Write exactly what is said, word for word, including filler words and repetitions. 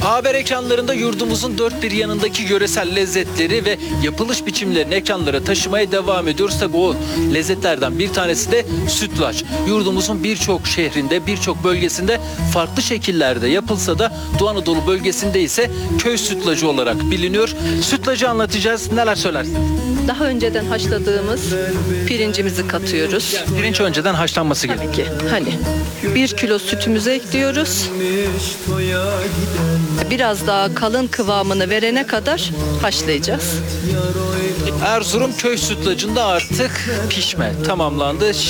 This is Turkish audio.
Haber ekranlarında yurdumuzun dört bir yanındaki yöresel lezzetleri ve yapılış biçimlerini ekranlara taşımaya devam ediyoruz. Tabii o lezzetlerden bir tanesi de sütlaç. Yurdumuzun birçok şehrinde, birçok bölgesinde farklı şekillerde yapılsa da Doğu Anadolu bölgesinde ise köy sütlacı olarak biliniyor. Sütlacı anlatacağız. Neler söylersiniz? Daha önceden haşladığımız pirincimizi katıyoruz. Pirinç önceden haşlanması gerekiyor. Tabii ki. Hani bir kilo sütümüzü ekliyoruz. Biraz daha kalın kıvamını verene kadar haşlayacağız. Erzurum köy sütlacında artık pişme tamamlandı.